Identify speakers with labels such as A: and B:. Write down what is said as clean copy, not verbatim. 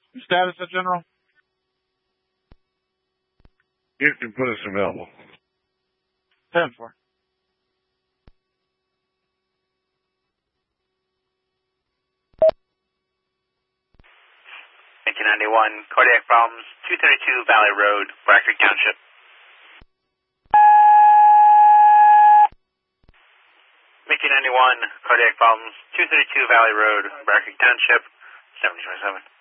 A: Status of General?
B: You can put us available.
A: 10-4.
C: Cardiac problems, 232 Valley Road, Black Creek Township. Mickey 91, cardiac problems, 232 Valley Road, Black Creek Township, 7027.